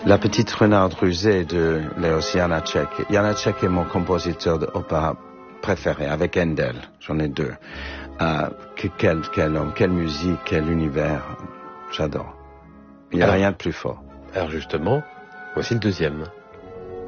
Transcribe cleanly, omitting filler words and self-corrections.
La petite renarde rusée de Leos Janáček. Janáček est mon compositeur d'opéra préféré, avec Handel. J'en ai deux. Quel homme, quelle musique, quel univers. J'adore. Il n'y a rien de plus fort. Alors justement, voici le deuxième.